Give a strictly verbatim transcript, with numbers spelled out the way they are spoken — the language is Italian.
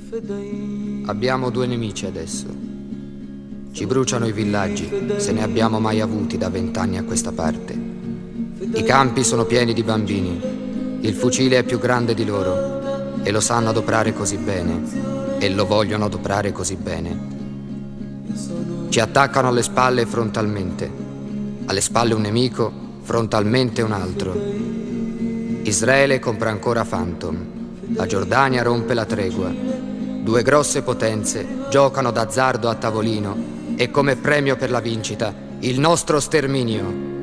Abbiamo due nemici adesso. Ci bruciano i villaggi, se ne abbiamo mai avuti da vent'anni a questa parte. I campi sono pieni di bambini. Il fucile è più grande di loro e lo sanno adoprare così bene e lo vogliono adoprare così bene. Ci attaccano alle spalle frontalmente. Alle spalle un nemico, frontalmente un altro. Israele compra ancora Phantom. La Giordania rompe la tregua. Due grosse potenze giocano d'azzardo a tavolino e come premio per la vincita il nostro sterminio.